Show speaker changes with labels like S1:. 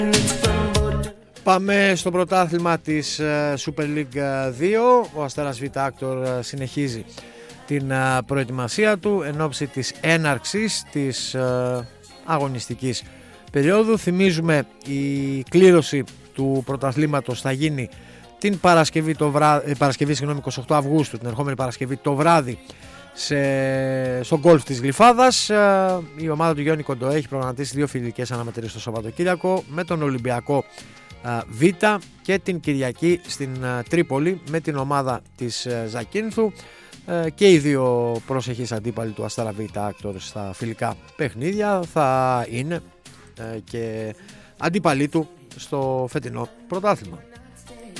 S1: Πάμε στο πρωτάθλημα της Super League 2. Ο Αστέρας Β' Άκτορ συνεχίζει την προετοιμασία του εν ώψη της έναρξης της αγωνιστικής περίοδου. Θυμίζουμε, η κλήρωση του πρωταθλήματος θα γίνει την Παρασκευή, 28 Αυγούστου, την ερχόμενη Παρασκευή το βράδυ στο γκολφ της Γλυφάδας. Η ομάδα του Γιώργη Κοντό έχει προγραμματίσει 2 φιλικές αναμετρήσεις το Σαββατοκύριακο με τον Ολυμπιακό Β και την Κυριακή στην Τρίπολη με την ομάδα της Ζακίνθου, και οι δύο προσεχείς αντίπαλοι του Αστέρα Β' Άκτορ στα φιλικά παιχνίδια θα είναι και αντίπαλοι του στο φετινό πρωτάθλημα.